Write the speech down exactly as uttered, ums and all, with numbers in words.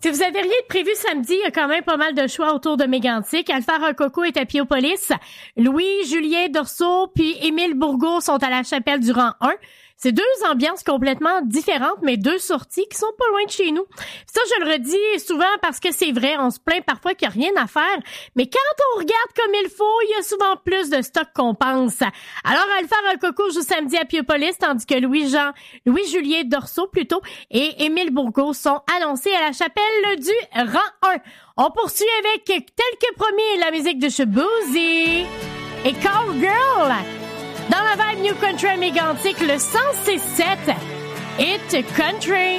Si vous avez rien de prévu samedi, il y a quand même pas mal de choix autour de Mégantic. Alpha Rococo est à Piopolis. Louis, Julien Dorceau puis Émile Bourgault sont à la Chapelle du rang un. C'est deux ambiances complètement différentes, mais deux sorties qui sont pas loin de chez nous. Ça, je le redis souvent parce que c'est vrai, on se plaint parfois qu'il n'y a rien à faire, mais quand on regarde comme il faut, il y a souvent plus de stock qu'on pense. Alors, Alpha Rococo joue samedi à Piopolis, tandis que Louis-Jean, Louis-Julien Dorceau plutôt, et Émile Bourgault sont annoncés à la Chapelle du rang un. On poursuit avec, tel que promis, la musique de Shaboozey et Cowgirl. Dans la vibe New Country à Mégantic, le cent six sept Hit Country.